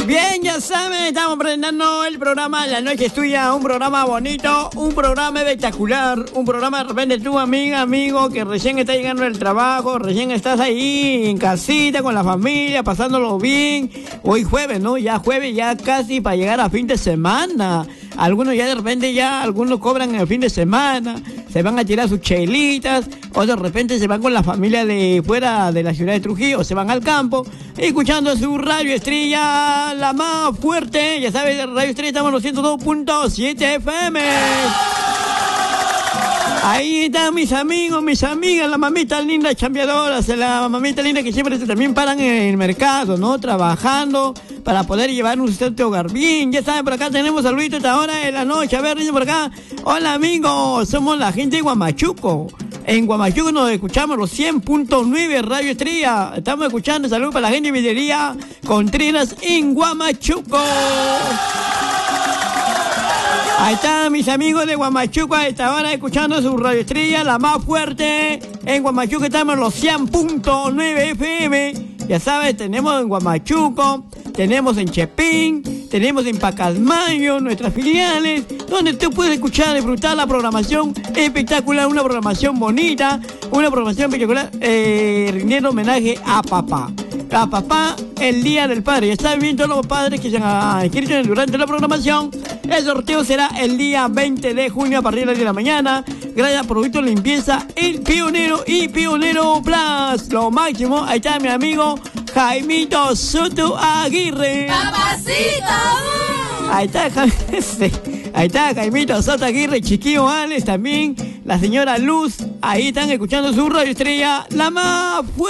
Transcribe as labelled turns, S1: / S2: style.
S1: Bien, ya saben, estamos presentando el programa La Noche es Tuya, un programa bonito, un programa espectacular, un programa de repente tu amiga, amigo, que recién está llegando del trabajo, recién estás ahí en casita con la familia, pasándolo bien. Hoy jueves, ¿no? Ya jueves, ya casi para llegar a fin de semana. Algunos ya de repente algunos cobran el fin de semana, se van a tirar sus chelitas, o de repente se van con la familia de fuera de la ciudad de Trujillo, o se van al campo, escuchando su Radio Estrella, la más fuerte. Ya sabes, de Radio Estrella estamos en los 102.7 FM. Ahí están mis amigos, mis amigas, las mamitas lindas chambeadoras, la mamita linda que siempre también paran en el mercado, ¿no? Trabajando para poder llevar un sustento hogar. Bien, ya saben, por acá tenemos saluditos a esta hora de la noche. A ver, dice por acá. Hola, amigos, somos la gente de Huamachuco. En Huamachuco nos escuchamos los 100.9 Radio Estrella. Estamos escuchando, saludos para la gente de Villería Contreras en Huamachuco. Ahí están mis amigos de Huamachuco a esta hora escuchando su Radio Estrella, la más fuerte. En Huamachuco estamos en los 100.9 FM. Ya sabes, tenemos en Huamachuco, tenemos en Chepín, tenemos en Pacasmayo, nuestras filiales, donde tú puedes escuchar y disfrutar la programación espectacular, una programación bonita, una programación espectacular, rindiendo homenaje a papá. A papá, el Día del Padre. Ya saben bien todos los padres que se han inscrito durante la programación. El sorteo será el día 20 de junio a partir de las 10 de la mañana. Gracias a Productos Limpieza El Pionero y Pionero Plus. Lo máximo, ahí está mi amigo Jaimito Soto Aguirre.
S2: ¡Papacito!
S1: Ahí está Jaimito Soto Aguirre, Chiquillo Alex también, la señora Luz. Ahí están escuchando su Radio Estrella, la más fuerte.